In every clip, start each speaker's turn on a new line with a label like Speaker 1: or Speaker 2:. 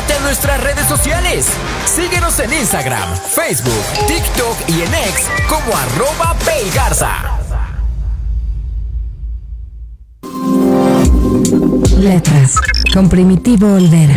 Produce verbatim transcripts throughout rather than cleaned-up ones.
Speaker 1: Súmate a nuestras redes sociales. Síguenos en Instagram, Facebook, TikTok y en X como arroba Paygarza.
Speaker 2: Letras con Primitivo Olvera.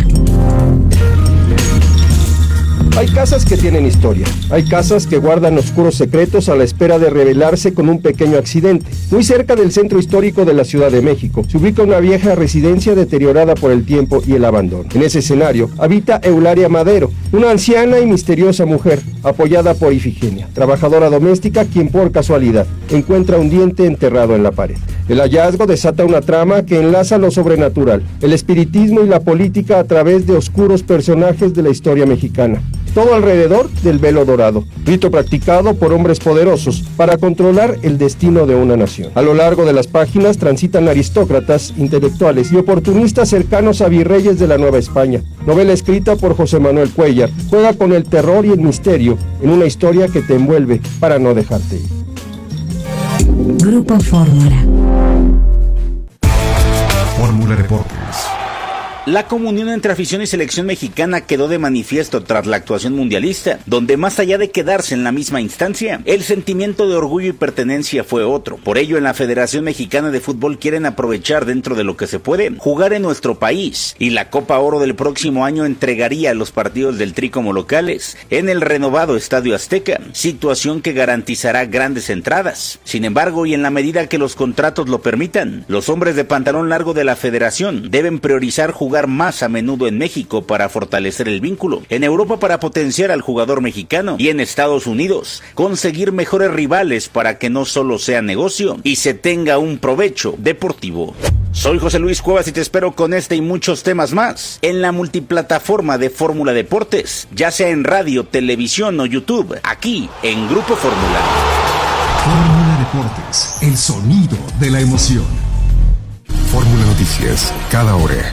Speaker 3: Hay casas que tienen historia, hay casas que guardan oscuros secretos a la espera de revelarse con un pequeño accidente. Muy cerca del centro histórico de la Ciudad de México, se ubica una vieja residencia deteriorada por el tiempo y el abandono. En ese escenario habita Eulalia Madero, una anciana y misteriosa mujer, apoyada por Ifigenia, trabajadora doméstica quien por casualidad encuentra un diente enterrado en la pared. El hallazgo desata una trama que enlaza lo sobrenatural, el espiritismo y la política a través de oscuros personajes de la historia mexicana. Todo alrededor del velo dorado, rito practicado por hombres poderosos para controlar el destino de una nación. A lo largo de las páginas transitan aristócratas, intelectuales y oportunistas cercanos a virreyes de la Nueva España. Novela escrita por José Manuel Cuellar, juega con el terror y el misterio en una historia que te envuelve para no dejarte ir.
Speaker 2: Grupo Fórmula.
Speaker 4: Fórmula Deportes.
Speaker 5: La comunión entre afición y selección mexicana quedó de manifiesto tras la actuación mundialista, donde más allá de quedarse en la misma instancia, el sentimiento de orgullo y pertenencia fue otro. Por ello, en la Federación Mexicana de Fútbol quieren aprovechar dentro de lo que se puede, jugar en nuestro país, y la Copa Oro del próximo año entregaría los partidos del Tri como locales en el renovado Estadio Azteca, situación que garantizará grandes entradas. Sin embargo, y en la medida que los contratos lo permitan, los hombres de pantalón largo de la Federación deben priorizar jugar más a menudo en México para fortalecer el vínculo, en Europa para potenciar al jugador mexicano y en Estados Unidos conseguir mejores rivales para que no solo sea negocio y se tenga un provecho deportivo. Soy José Luis Cuevas y te espero con este y muchos temas más en la multiplataforma de Fórmula Deportes, ya sea en radio, televisión o YouTube, aquí en Grupo Fórmula.
Speaker 4: Fórmula Deportes, el sonido de la emoción. Fórmula Noticias, cada hora.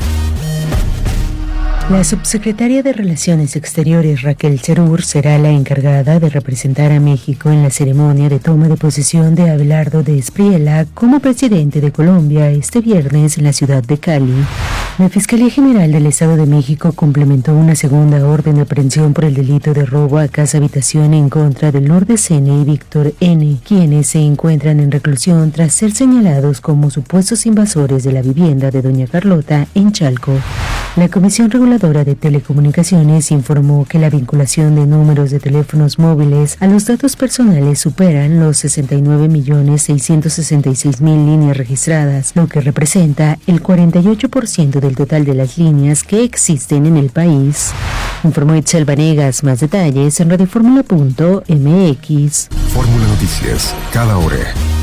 Speaker 2: La subsecretaria de Relaciones Exteriores, Raquel Cherur, será la encargada de representar a México en la ceremonia de toma de posesión de Abelardo de Espriella como presidente de Colombia este viernes en la ciudad de Cali. La Fiscalía General del Estado de México complementó una segunda orden de aprehensión por el delito de robo a casa-habitación en contra de Lourdes N. y Víctor N., quienes se encuentran en reclusión tras ser señalados como supuestos invasores de la vivienda de doña Carlota en Chalco. La Comisión Reguladora de Telecomunicaciones informó que la vinculación de números de teléfonos móviles a los datos personales superan los sesenta y nueve millones seiscientos sesenta y seis mil líneas registradas, lo que representa el cuarenta y ocho por ciento del total de las líneas que existen en el país. Informó Itzel Vanegas. Más detalles en radioformula punto m x.
Speaker 4: Fórmula Noticias, cada hora.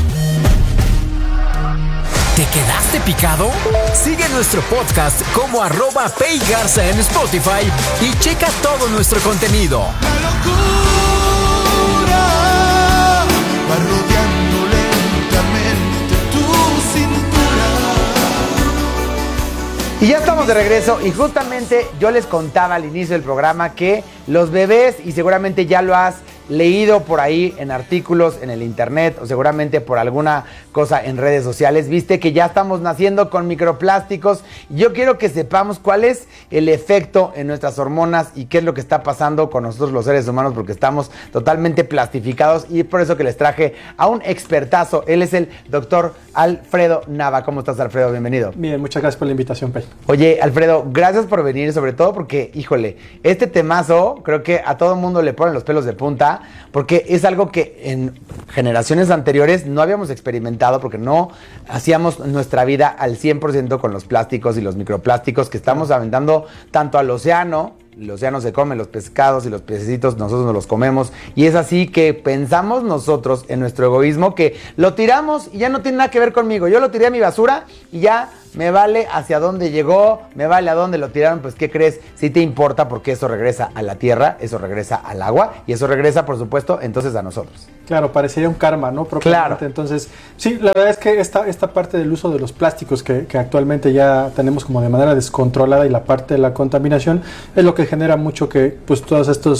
Speaker 1: ¿Te quedaste picado? Sigue nuestro podcast como arroba Paygarza en Spotify y checa todo nuestro contenido.
Speaker 6: La locura va rodeando lentamente tu cintura.
Speaker 7: Y ya estamos de regreso y justamente yo les contaba al inicio del programa que los bebés, y seguramente ya lo has leído por ahí en artículos en el internet o seguramente por alguna cosa en redes sociales, viste que ya estamos naciendo con microplásticos. Yo quiero que sepamos cuál es el efecto en nuestras hormonas y qué es lo que está pasando con nosotros los seres humanos, porque estamos totalmente plastificados, y por eso que les traje a un expertazo. Él es el doctor Alfredo Nava. ¿Cómo estás, Alfredo? Bienvenido.
Speaker 8: Bien, muchas gracias por la invitación, Pei.
Speaker 7: Oye, Alfredo, gracias por venir, sobre todo porque, híjole, este temazo creo que a todo mundo le ponen los pelos de punta, porque es algo que en generaciones anteriores no habíamos experimentado, porque no hacíamos nuestra vida al cien por ciento con los plásticos y los microplásticos que estamos aventando tanto al océano. El océano se come los pescados y los pececitos nosotros nos los comemos, y es así que pensamos nosotros en nuestro egoísmo que lo tiramos y ya no tiene nada que ver conmigo. Yo lo tiré a mi basura y ya me vale hacia dónde llegó, me vale a dónde lo tiraron. Pues ¿qué crees? Sí te importa, porque eso regresa a la tierra, eso regresa al agua y eso regresa, por supuesto, entonces a nosotros.
Speaker 8: Claro, parecería un karma, ¿no?
Speaker 7: Claro.
Speaker 8: Entonces, sí, la verdad es que esta, esta parte del uso de los plásticos que, que actualmente ya tenemos como de manera descontrolada, y la parte de la contaminación es lo que genera mucho que pues todos estos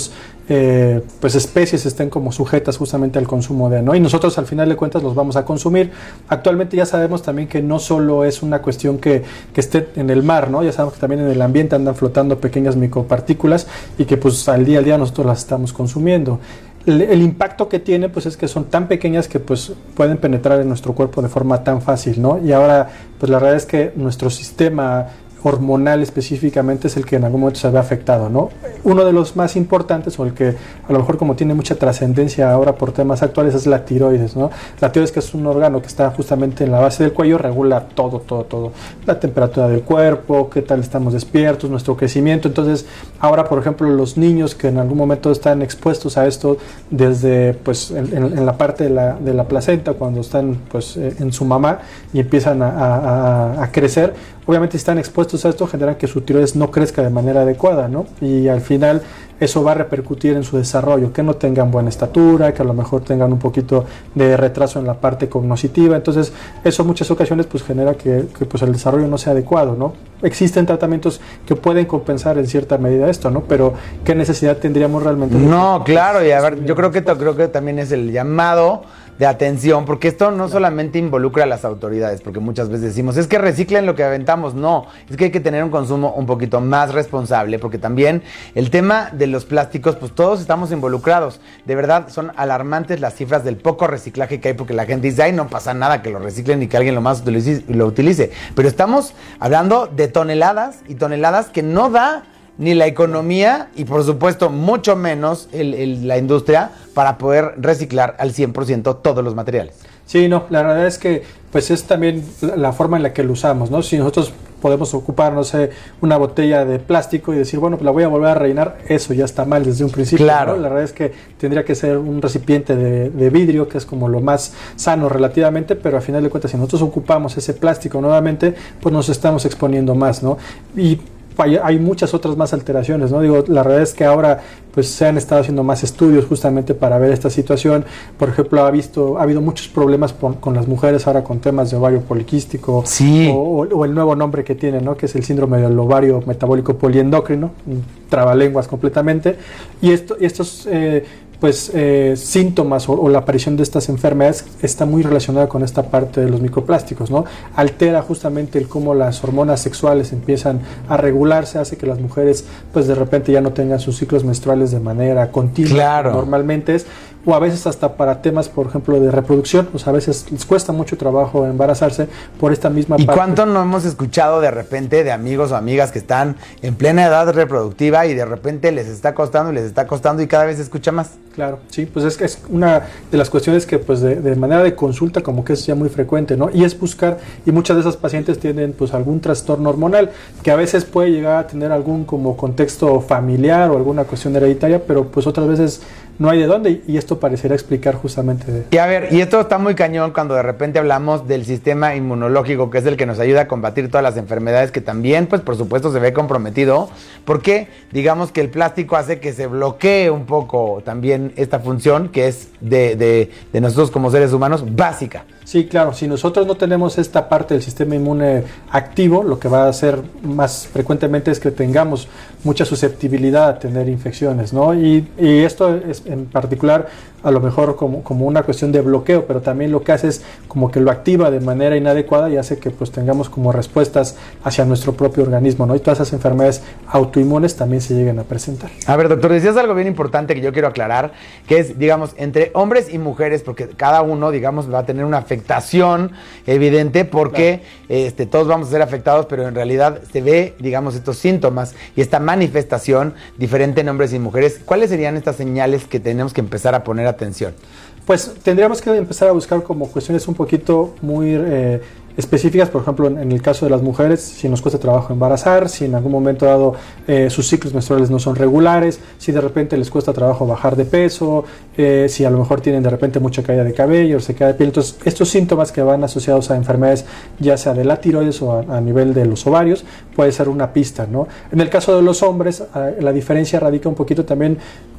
Speaker 8: eh, pues especies estén como sujetas justamente al consumo de, ¿no? Y nosotros al final de cuentas los vamos a consumir. Actualmente ya sabemos también que no solo es una cuestión que, que esté en el mar, ¿no? Ya sabemos que también en el ambiente andan flotando pequeñas micropartículas y que pues al día al día nosotros las estamos consumiendo. El, el impacto que tiene pues es que son tan pequeñas que pues pueden penetrar en nuestro cuerpo de forma tan fácil, ¿no? Y ahora pues la realidad es que nuestro sistema hormonal específicamente es el que en algún momento se ve afectado, ¿no? Uno de los más importantes, o el que a lo mejor como tiene mucha trascendencia ahora por temas actuales, es la tiroides, ¿no? La tiroides, que es un órgano que está justamente en la base del cuello, regula todo, todo, todo. La temperatura del cuerpo, qué tal estamos despiertos, nuestro crecimiento. Entonces, ahora, por ejemplo, los niños que en algún momento están expuestos a esto desde, pues, en, en la parte de la, de la placenta, cuando están, pues, en su mamá y empiezan a, a, a crecer, obviamente si están expuestos a esto, generan que su tiroides no crezca de manera adecuada, ¿no? Y al final eso va a repercutir en su desarrollo, que no tengan buena estatura, que a lo mejor tengan un poquito de retraso en la parte cognitiva. Entonces, eso en muchas ocasiones pues genera que, que pues el desarrollo no sea adecuado, ¿no? Existen tratamientos que pueden compensar en cierta medida esto, ¿no? Pero ¿qué necesidad tendríamos realmente?
Speaker 7: No, de claro, y a ver, yo creo que, creo que también es el llamado de atención, porque esto no solamente involucra a las autoridades, porque muchas veces decimos, es que reciclen lo que aventamos. No, es que hay que tener un consumo un poquito más responsable, porque también el tema de los plásticos, pues todos estamos involucrados. De verdad, son alarmantes las cifras del poco reciclaje que hay, porque la gente dice, ay, no pasa nada que lo reciclen y que alguien lo más utilice, lo utilice. Pero estamos hablando de toneladas y toneladas que no da ni la economía y por supuesto mucho menos el, el, la industria para poder reciclar al cien por ciento todos los materiales.
Speaker 8: Sí, no, la verdad es que pues es también la, la forma en la que lo usamos, ¿no? Si nosotros podemos ocupar, no sé, una botella de plástico y decir, bueno, pues la voy a volver a rellenar, eso ya está mal desde un principio,
Speaker 7: claro,
Speaker 8: ¿no? La verdad es que tendría que ser un recipiente de, de vidrio, que es como lo más sano relativamente, pero al final de cuentas, si nosotros ocupamos ese plástico nuevamente, pues nos estamos exponiendo más, ¿no? Y Hay, hay muchas otras más alteraciones, ¿no? Digo, la realidad es que ahora pues se han estado haciendo más estudios justamente para ver esta situación. Por ejemplo, ha visto ha habido muchos problemas por, con las mujeres ahora con temas de ovario poliquístico,
Speaker 7: sí,
Speaker 8: o, o, o el nuevo nombre que tiene, ¿no? Que es el síndrome del ovario metabólico poliendocrino, un trabalenguas completamente. Y esto y estos eh, pues eh, síntomas o, o la aparición de estas enfermedades está muy relacionada con esta parte de los microplásticos, ¿no? Altera justamente el cómo las hormonas sexuales empiezan a regularse, hace que las mujeres pues de repente ya no tengan sus ciclos menstruales de manera continua,
Speaker 7: claro,
Speaker 8: normalmente es, o a veces hasta para temas, por ejemplo, de reproducción, o sea, a veces les cuesta mucho trabajo embarazarse por esta misma
Speaker 7: ¿Y
Speaker 8: parte.
Speaker 7: cuánto no hemos escuchado de repente de amigos o amigas que están en plena edad reproductiva y de repente les está costando y les está costando y cada vez se escucha más?
Speaker 8: Claro, sí, pues es que es una de las cuestiones que pues de, de manera de consulta como que es ya muy frecuente, ¿no? Y es buscar, y muchas de esas pacientes tienen pues algún trastorno hormonal que a veces puede llegar a tener algún como contexto familiar o alguna cuestión hereditaria, pero pues otras veces no hay de dónde, y esto parecería explicar justamente de...
Speaker 7: Y a ver, y esto está muy cañón cuando de repente hablamos del sistema inmunológico, que es el que nos ayuda a combatir todas las enfermedades, que también, pues por supuesto, se ve comprometido, porque digamos que el plástico hace que se bloquee un poco también esta función que es de, de, de nosotros como seres humanos básica.
Speaker 8: Sí, claro, si nosotros no tenemos esta parte del sistema inmune activo, lo que va a hacer más frecuentemente es que tengamos mucha susceptibilidad a tener infecciones, ¿no? Y, y esto es en particular a lo mejor como, como una cuestión de bloqueo, pero también lo que hace es como que lo activa de manera inadecuada y hace que pues tengamos como respuestas hacia nuestro propio organismo, ¿no? Y todas esas enfermedades autoinmunes también se lleguen a presentar.
Speaker 7: A ver, doctor, decías algo bien importante que yo quiero aclarar, que es, digamos, entre hombres y mujeres, porque cada uno, digamos, va a tener una afectación evidente, porque claro, este, todos vamos a ser afectados, pero en realidad se ve, digamos, estos síntomas y esta manifestación diferente en hombres y mujeres. ¿Cuáles serían estas señales que tenemos que empezar a poner atención?
Speaker 8: Pues tendríamos que empezar a buscar como cuestiones un poquito muy eh, específicas, por ejemplo, en, en el caso de las mujeres, si nos cuesta trabajo embarazar, si en algún momento dado eh, sus ciclos menstruales no son regulares, si de repente les cuesta trabajo bajar de peso, eh, si a lo mejor tienen de repente mucha caída de cabello, sequedad de piel. Entonces, estos síntomas que van asociados a enfermedades, ya sea de la tiroides o a, a nivel de los ovarios, puede ser una pista, ¿no? En el caso de los hombres, eh, la diferencia radica un poquito también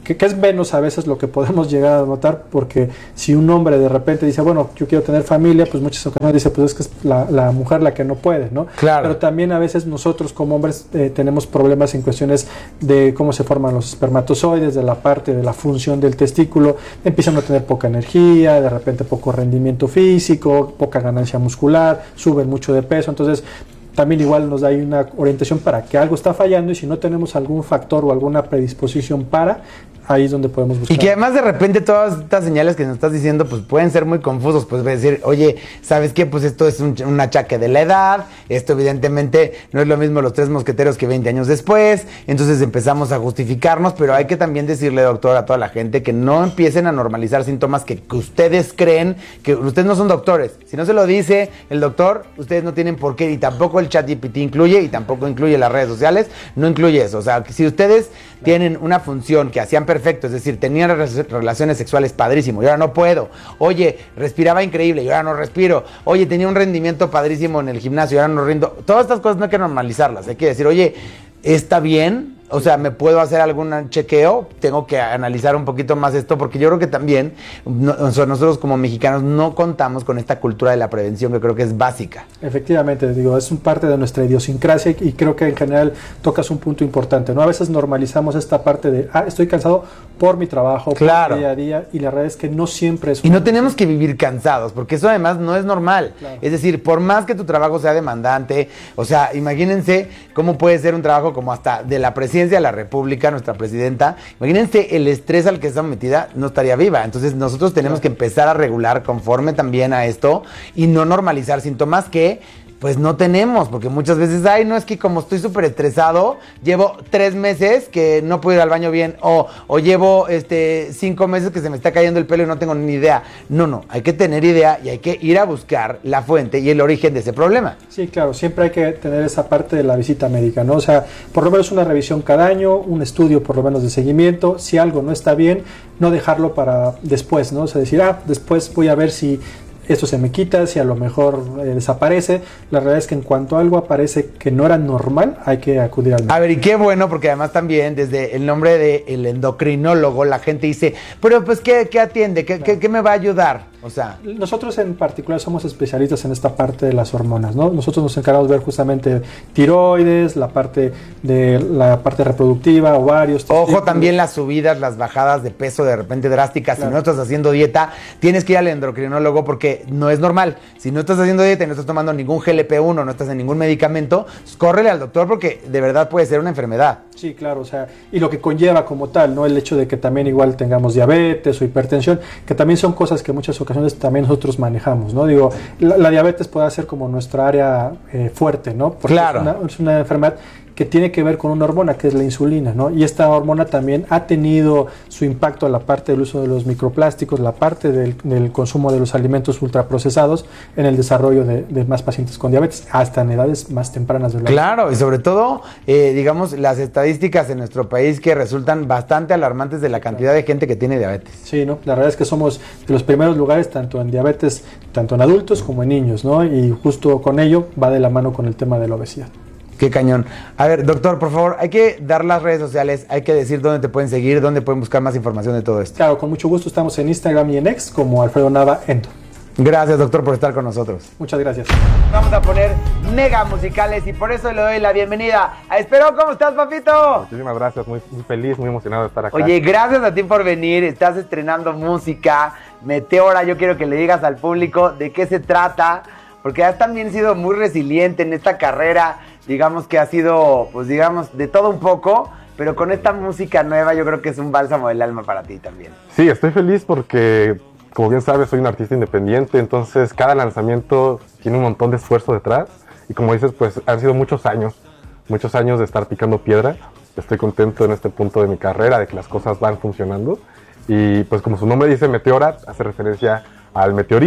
Speaker 8: que, que es menos a veces lo que podemos llegar a notar, porque si un hombre de repente dice, bueno, yo quiero tener familia, pues muchas ocasiones dice, pues es que es la, la mujer la que no puede, ¿no?
Speaker 7: Claro.
Speaker 8: Pero también a veces nosotros como hombres eh, tenemos problemas en cuestiones de cómo se forman los espermatozoides, de la parte de la función del testículo, empiezan a tener poca energía, de repente poco rendimiento físico, poca ganancia muscular, suben mucho de peso, entonces también igual nos da ahí una orientación para que algo está fallando, y si no tenemos algún factor o alguna predisposición para, ahí es donde podemos buscar.
Speaker 7: Y que además de repente todas estas señales que nos estás diciendo pues pueden ser muy confusos, pues decir, oye, ¿sabes qué? Pues esto es un, un achaque de la edad, esto evidentemente no es lo mismo los tres mosqueteros que veinte años después, entonces empezamos a justificarnos, pero hay que también decirle, doctor, a toda la gente que no empiecen a normalizar síntomas que, que ustedes creen, que ustedes no son doctores, si no se lo dice el doctor, ustedes no tienen por qué, y tampoco el ChatGPT incluye, y tampoco incluye las redes sociales, no incluye eso, o sea, que si ustedes tienen una función que hacían perfecto, es decir, tenían relaciones sexuales padrísimo, y ahora no puedo. Oye, respiraba increíble, y ahora no respiro. Oye, tenía un rendimiento padrísimo en el gimnasio, y ahora no rindo. Todas estas cosas no hay que normalizarlas, hay que decir, oye, ¿está bien? O sea, ¿me puedo hacer algún chequeo? Tengo que analizar un poquito más esto, porque yo creo que también no, nosotros como mexicanos no contamos con esta cultura de la prevención, que creo que es básica.
Speaker 8: Efectivamente, digo, es un parte de nuestra idiosincrasia, y, y creo que en general tocas un punto importante, ¿no? A veces normalizamos esta parte de, ah, estoy cansado por mi trabajo,
Speaker 7: claro,
Speaker 8: por mi día a día, y la realidad es que no siempre es...
Speaker 7: Y no tenemos que vivir cansados, porque eso además no es normal. Claro. Es decir, por más que tu trabajo sea demandante, o sea, imagínense cómo puede ser un trabajo como hasta de la presidencia de la República, nuestra presidenta, imagínense el estrés al que está metida, no estaría viva. Entonces nosotros tenemos que empezar a regular conforme también a esto y no normalizar síntomas que pues no tenemos, porque muchas veces, ay, no, es que como estoy súper estresado, llevo tres meses que no puedo ir al baño bien, o, o llevo este cinco meses que se me está cayendo el pelo y no tengo ni idea. No, no, hay que tener idea y hay que ir a buscar la fuente y el origen de ese problema.
Speaker 8: Sí, claro, siempre hay que tener esa parte de la visita médica, ¿no? O sea, por lo menos una revisión cada año, un estudio por lo menos de seguimiento, si algo no está bien, no dejarlo para después, ¿no? O sea, decir, ah, después voy a ver si esto se me quita, si a lo mejor eh, desaparece. La realidad es que en cuanto algo aparece que no era normal, hay que acudir al médico.
Speaker 7: A ver, y qué bueno, porque además también desde el nombre del endocrinólogo la gente dice, pero pues ¿qué, qué atiende? ¿Qué, qué, ¿Qué me va a ayudar? O sea,
Speaker 8: nosotros en particular somos especialistas en esta parte de las hormonas, ¿no? Nosotros nos encargamos de ver justamente tiroides, la parte de la parte reproductiva, ovarios.
Speaker 7: Ojo, también las subidas, las bajadas de peso de repente drásticas. Claro. Si no estás haciendo dieta, tienes que ir al endocrinólogo porque no es normal. Si no estás haciendo dieta y no estás tomando ningún G L P uno, no estás en ningún medicamento, pues córrele al doctor porque de verdad puede ser una enfermedad.
Speaker 8: Sí, claro, o sea, y lo que conlleva como tal, ¿no? El hecho de que también igual tengamos diabetes o hipertensión, que también son cosas que en muchas ocasiones también nosotros manejamos, ¿no? Digo, la, la diabetes puede ser como nuestra área eh, fuerte, ¿no? Porque
Speaker 7: claro.
Speaker 8: es una, es una enfermedad que tiene que ver con una hormona que es la insulina, ¿no? Y esta hormona también ha tenido su impacto en la parte del uso de los microplásticos, la parte del, del consumo de los alimentos ultraprocesados en el desarrollo de, de más pacientes con diabetes, hasta en edades más tempranas de la vida.
Speaker 7: Claro, y sobre todo, eh, digamos, las estadísticas en nuestro país que resultan bastante alarmantes de la cantidad de gente que tiene diabetes.
Speaker 8: Sí, ¿no? La verdad es que somos de los primeros lugares tanto en diabetes, tanto en adultos como en niños, ¿no? Y justo con ello va de la mano con el tema de la obesidad.
Speaker 7: Qué cañón. A ver, doctor, por favor, hay que dar las redes sociales, hay que decir dónde te pueden seguir, dónde pueden buscar más información de todo esto.
Speaker 8: Claro, con mucho gusto estamos en Instagram y en X como Alfredo Nava Endo.
Speaker 7: Gracias, doctor, por estar con nosotros.
Speaker 8: Muchas gracias.
Speaker 7: Vamos a poner mega musicales y por eso le doy la bienvenida a Espero. ¿Cómo estás, papito?
Speaker 9: Muchísimas gracias, muy, muy feliz, muy emocionado de estar acá.
Speaker 7: Oye, gracias a ti por venir, estás estrenando música, Meteora, yo quiero que le digas al público de qué se trata, porque has también sido muy resiliente en esta carrera, digamos que ha sido, pues digamos, de todo un poco, pero con esta música nueva yo creo que es un bálsamo del alma para ti también.
Speaker 9: Sí, estoy feliz porque, como bien sabes, soy un artista independiente, entonces cada lanzamiento tiene un montón de esfuerzo detrás, y como dices, pues han sido muchos años, muchos años de estar picando piedra. Estoy contento en este punto de mi carrera, de que las cosas van funcionando, y pues como su nombre dice, Meteora, hace referencia al meteorito.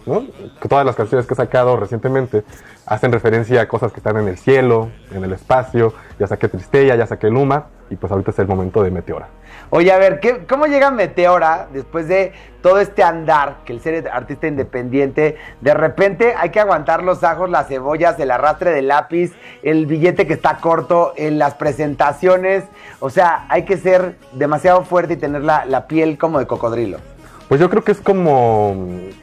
Speaker 9: ¿no? Que todas las canciones que he sacado recientemente hacen referencia a cosas que están en el cielo, en el espacio. Ya saqué Tristella, ya saqué Luma, y pues ahorita es el momento de Meteora.
Speaker 7: Oye, a ver, ¿qué, ¿cómo llega Meteora después de todo este andar, que el ser artista independiente, de repente hay que aguantar los ajos, las cebollas, el arrastre del lápiz, el billete que está corto, en las presentaciones? O sea, hay que ser demasiado fuerte y tener la, la piel como de cocodrilo.
Speaker 9: Pues yo creo que es como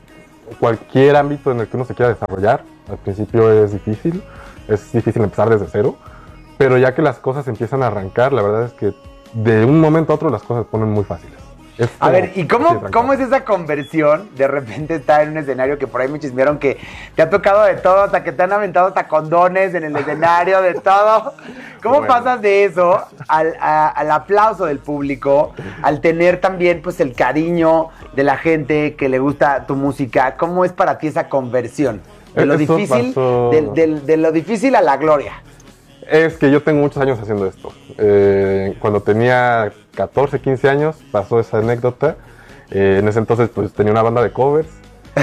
Speaker 9: cualquier ámbito en el que uno se quiera desarrollar. Al principio es difícil, es difícil empezar desde cero, pero ya que las cosas empiezan a arrancar, la verdad es que de un momento a otro las cosas se ponen muy fáciles. Es
Speaker 7: A ver, ¿y cómo,
Speaker 9: como,
Speaker 7: cómo es esa conversión? De repente estar en un escenario que por ahí me chismearon que te ha tocado de todo, hasta que te han aventado hasta condones en el escenario, de todo. ¿Cómo
Speaker 9: Bueno.
Speaker 7: pasas de eso al, a- al aplauso del público, al tener también pues el cariño de la gente que le gusta tu música? ¿Cómo es para ti esa conversión? De lo
Speaker 9: Eso
Speaker 7: difícil,
Speaker 9: pasó-
Speaker 7: del- del- de lo difícil a la gloria.
Speaker 9: Es que yo tengo muchos años haciendo esto. Eh, cuando tenía catorce, quince años pasó esa anécdota. Eh, en ese entonces pues tenía una banda de covers y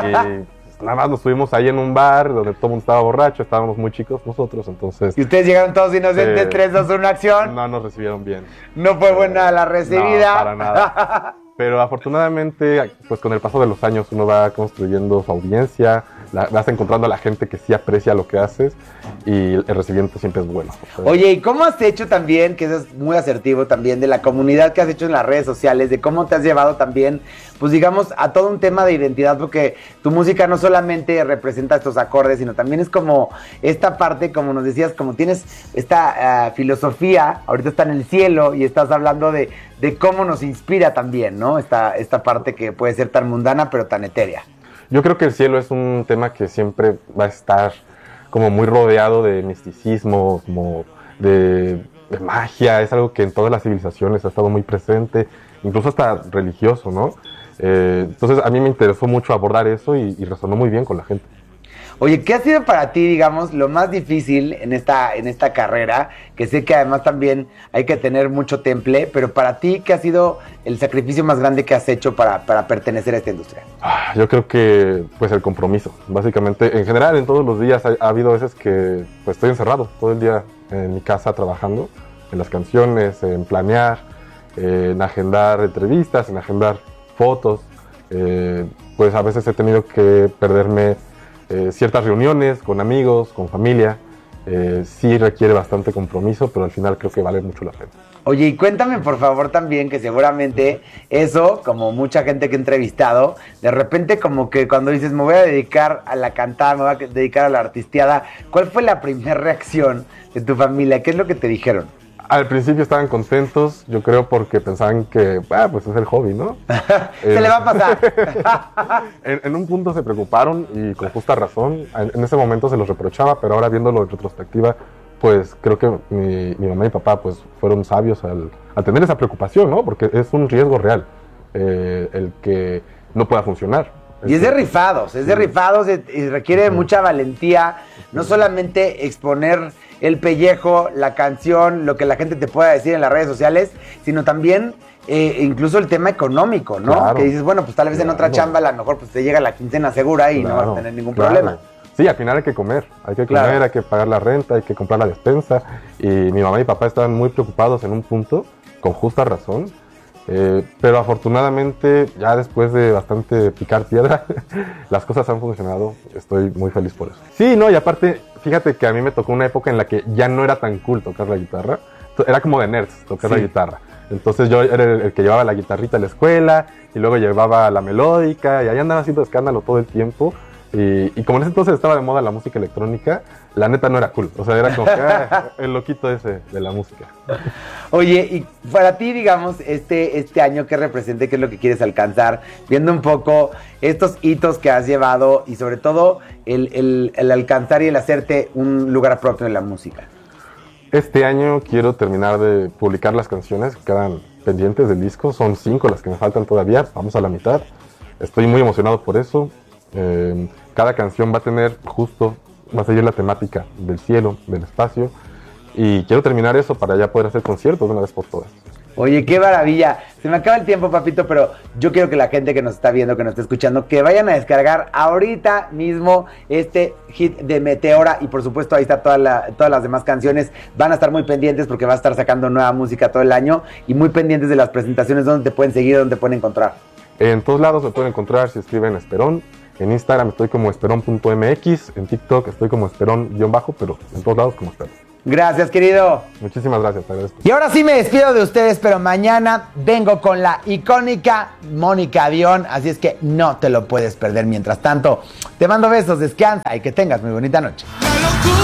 Speaker 9: pues, nada más nos estuvimos ahí en un bar donde todo el mundo estaba borracho, estábamos muy chicos nosotros, entonces
Speaker 7: Y ustedes llegaron todos inocentes,
Speaker 9: Eh,
Speaker 7: tres, dos, uno, acción.
Speaker 9: no nos recibieron bien.
Speaker 7: No fue buena la recibida.
Speaker 9: No, para nada. Pero afortunadamente, pues con el paso de los años uno va construyendo su audiencia, la- vas encontrando a la gente que sí aprecia lo que haces y el recibimiento siempre es bueno. O sea,
Speaker 7: Oye, ¿y cómo has hecho también, que eso es muy asertivo también, de la comunidad que has hecho en las redes sociales, de cómo te has llevado también, pues digamos, a todo un tema de identidad? Porque tu música no solamente representa estos acordes, sino también es como esta parte, como nos decías, como tienes esta uh, filosofía, ahorita está en el cielo y estás hablando de, de cómo nos inspira también, ¿no? Esta, esta parte que puede ser tan mundana, pero tan etérea.
Speaker 9: Yo creo que el cielo es un tema que siempre va a estar como muy rodeado de misticismo, como de, de magia, es algo que en todas las civilizaciones ha estado muy presente, incluso hasta religioso, ¿no? Eh, entonces a mí me interesó mucho abordar eso y, y resonó muy bien con la gente.
Speaker 7: Oye, ¿qué ha sido para ti, digamos, lo más difícil en esta, en esta carrera? Que sé que además también hay que tener mucho temple, pero para ti, ¿qué ha sido el sacrificio más grande que has hecho para, para pertenecer a esta industria?
Speaker 9: Ah, Yo creo que pues el compromiso, básicamente, en general en todos los días ha, ha habido veces que pues estoy encerrado todo el día en mi casa trabajando, en las canciones, en planear, eh, en agendar entrevistas, en agendar fotos, eh, pues a veces he tenido que perderme eh, ciertas reuniones con amigos, con familia, eh, sí requiere bastante compromiso, pero al final creo que vale mucho la pena.
Speaker 7: Oye, y cuéntame por favor también que seguramente eso, como mucha gente que he entrevistado, de repente como que cuando dices me voy a dedicar a la cantada, me voy a dedicar a la artisteada, ¿cuál fue la primera reacción de tu familia? ¿Qué es lo que te dijeron?
Speaker 9: Al principio estaban contentos, yo creo porque pensaban que, ah, pues es el hobby, ¿no?
Speaker 7: Se
Speaker 9: Eh,
Speaker 7: le va a pasar.
Speaker 9: en, en un punto se preocuparon y con justa razón. En, en ese momento se los reprochaba, pero ahora viéndolo en retrospectiva, pues creo que mi, mi mamá y papá pues fueron sabios al, al tener esa preocupación, ¿no? Porque es un riesgo real eh, el que no pueda funcionar.
Speaker 7: Y es de rifados, es de rifados y, y requiere de mucha valentía, no solamente exponer el pellejo, la canción, lo que la gente te pueda decir en las redes sociales, sino también eh, incluso el tema económico, ¿no?
Speaker 9: Claro.
Speaker 7: Que dices, bueno, pues tal vez en otra
Speaker 9: Claro.
Speaker 7: chamba a lo mejor pues te llega la quincena segura y no vas a tener ningún
Speaker 9: claro.
Speaker 7: problema.
Speaker 9: Sí, al final hay que comer, hay que
Speaker 7: Claro.
Speaker 9: comer, hay que pagar la renta, hay que comprar la despensa. Y mi mamá y papá estaban muy preocupados en un punto, con justa razón. Eh, pero afortunadamente, ya después de bastante picar piedra, las cosas han funcionado. Estoy muy feliz por eso. Sí, no, y aparte, fíjate que a mí me tocó una época en la que ya no era tan cool tocar la guitarra. Era como de nerds tocar
Speaker 7: Sí.
Speaker 9: la guitarra. Entonces yo era el, el que llevaba la guitarrita a la escuela y luego llevaba la melódica y ahí andaba haciendo escándalo todo el tiempo. Y, y como en ese entonces estaba de moda la música electrónica, la neta no era cool. O sea, era como que, ah, el loquito ese de la música.
Speaker 7: Oye, y para ti, digamos, este, este año, ¿qué representa? ¿Qué es lo que quieres alcanzar? Viendo un poco estos hitos que has llevado y sobre todo el, el, el alcanzar y el hacerte un lugar propio en la música.
Speaker 9: Este año quiero terminar de publicar las canciones que quedan pendientes del disco. Son cinco las que me faltan todavía. Vamos a la mitad. Estoy muy emocionado por eso. Eh, cada canción va a tener justo, va a seguir la temática del cielo, del espacio. Y quiero terminar eso para ya poder hacer conciertos de una vez por todas.
Speaker 7: Oye, qué maravilla. Se me acaba el tiempo, papito, pero yo quiero que la gente que nos está viendo, que nos está escuchando, que vayan a descargar ahorita mismo este hit de Meteora. Y por supuesto, ahí está toda la, todas las demás canciones. Van a estar muy pendientes porque va a estar sacando nueva música todo el año. Y muy pendientes de las presentaciones, donde te pueden seguir, donde te pueden encontrar.
Speaker 9: En todos lados me pueden encontrar si escriben Esperón. En Instagram estoy como esperón punto m x. En TikTok estoy como esperón-bajo, pero en todos lados como Esperón.
Speaker 7: Gracias, querido.
Speaker 9: Muchísimas gracias, te agradezco.
Speaker 7: Y ahora sí me despido de ustedes, pero mañana vengo con la icónica Mónica Avión, así es que no te lo puedes perder. Mientras tanto, te mando besos, descansa y que tengas muy bonita noche.